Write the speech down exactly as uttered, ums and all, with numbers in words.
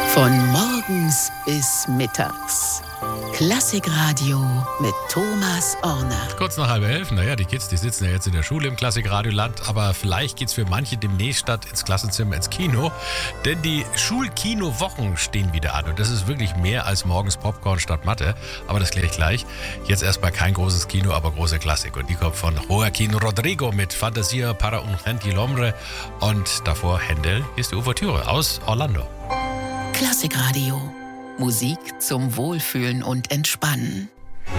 Von morgens bis mittags. Klassikradio mit Thomas Orner. Kurz nach halb elf, naja, die Kids, die sitzen ja jetzt in der Schule im Klassikradioland, aber vielleicht geht's für manche demnächst statt ins Klassenzimmer ins Kino, denn die Schulkinowochen stehen wieder an und das ist wirklich mehr als morgens Popcorn statt Mathe, aber das kläre ich gleich. Jetzt erstmal kein großes Kino, aber große Klassik und die kommt von Joaquin Rodrigo mit Fantasia para un gentilhombre und davor Händel, hier ist die Ouvertüre aus Orlando. Klassikradio. Musik zum Wohlfühlen und Entspannen.